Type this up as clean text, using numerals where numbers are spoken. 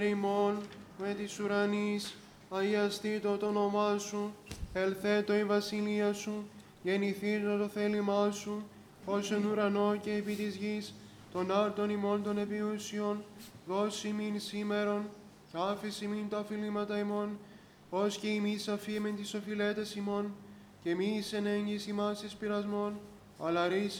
ημών με της ουρανής, αγιαστήτω το όνομά σου, ελθέτω η βασιλεία σου, γεννηθήτω το θέλημά σου, ως εν ουρανό και επί της γης, των άρτων ημών των επιούσιων, δώσει ημίν σήμερον, και άφηση ημίν τα οφειλήματα ημών, ως και εμείς αφήμεν τις οφειλέτες ημών, και μη εις εν έγγυς ημάς εις πειρασμόν, αλλά ρίσε